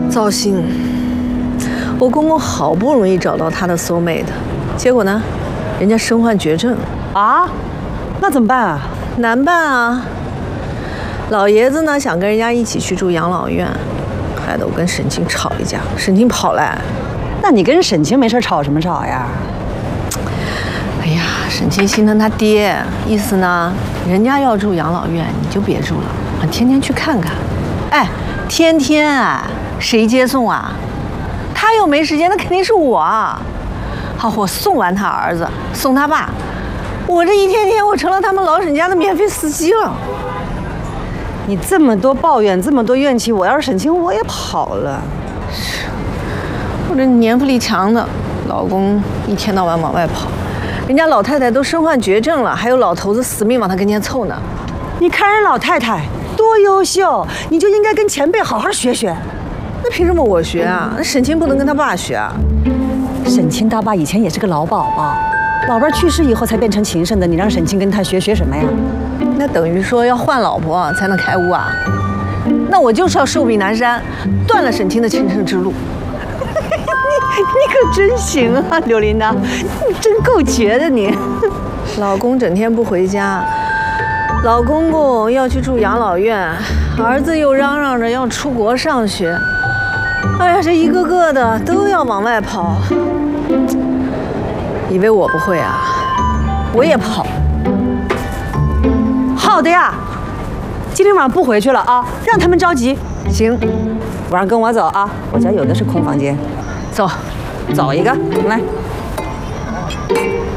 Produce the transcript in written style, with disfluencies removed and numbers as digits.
糟心！我公公好不容易找到他的 soul mate， 结果呢，人家身患绝症啊，那怎么办啊？ 难办啊！老爷子呢想跟人家一起去住养老院，害得我跟沈清吵一架，沈清跑来。 那你跟沈清没事吵什么吵呀？ 哎呀，沈清心疼他爹，意思呢，人家要住养老院，你就别住了，天天去看看。哎，天天啊，谁接送啊？他又没时间，那肯定是我啊。好，我送完他儿子，送他爸，我这一天天我成了他们老沈家的免费司机了。 你这么多抱怨，这么多怨气，我要是沈清，我也跑了。 是，我这年富力强的老公一天到晚往外跑，人家老太太都身患绝症了，还有老头子死命往他跟前凑呢。 你看人老太太多优秀，你就应该跟前辈好好学学。 那凭什么我学啊？那沈清不能跟他爸学啊？ 沈清他爸以前也是个老宝宝，老伴去世以后才变成情圣的，你让沈清跟他学什么呀？ 那等于说要换老婆才能开悟啊？那我就是要寿比南山，断了沈清的情圣之路。 你可真行啊，刘琳娜，你真够绝的你。 老公整天不回家，老公公要去住养老院，儿子又嚷嚷着要出国上学。哎呀，这一个个的都要往外跑，以为我不会啊？我也跑。 好的呀，今天晚上不回去了啊，让他们着急。 行， 晚上跟我走啊，我家有的是空房间。 走， 走一个，来。